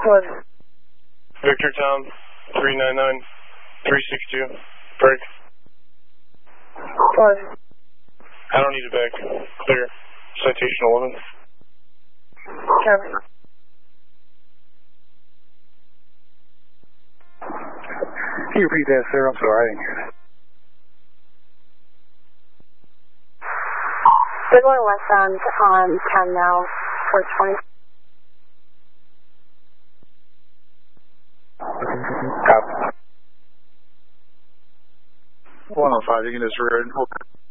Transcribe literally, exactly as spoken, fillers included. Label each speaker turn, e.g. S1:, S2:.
S1: One.
S2: Victor Tom, three nine nine, three six two, break.
S1: One.
S2: I don't need it back. Clear. Citation eleven.
S1: Kevin.
S3: Can you repeat that, sir? I'm sorry, I didn't hear that.
S1: Good one westbound on ten now for twenty.
S3: Copy. one oh five, you can just rear it.